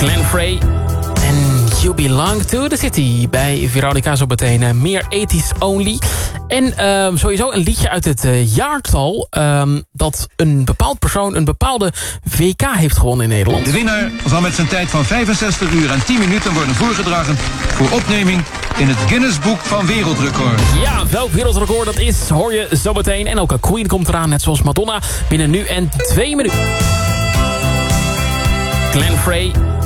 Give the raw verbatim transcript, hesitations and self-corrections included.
Glenn Frey en You Belong to the City. Bij Veronica zo meteen uh, meer eighties only. En uh, sowieso een liedje uit het uh, jaartal... Uh, dat een bepaald persoon een bepaalde W K heeft gewonnen in Nederland. De winnaar zal met zijn tijd van vijfenzestig uur en tien minuten worden voorgedragen... voor opneming in het Guinness-boek van Wereldrecord. Ja, welk wereldrecord dat is, hoor je zo meteen. En ook een Queen komt eraan, net zoals Madonna, binnen nu en twee minuten. Glenn Frey